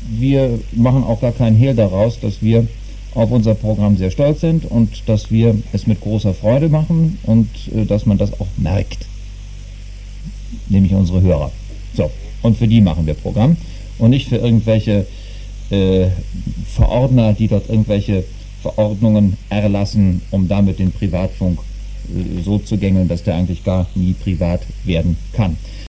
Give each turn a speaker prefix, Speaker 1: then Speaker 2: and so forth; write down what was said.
Speaker 1: wir machen auch gar keinen Hehl daraus, dass wir auf unser Programm sehr stolz sind und dass wir es mit großer Freude machen und dass man das auch merkt, nämlich unsere Hörer. So, und für die machen wir Programm und nicht für irgendwelche Verordner, die dort irgendwelche Verordnungen erlassen, um damit den Privatfunk so zu gängeln, dass der eigentlich gar nie privat werden kann.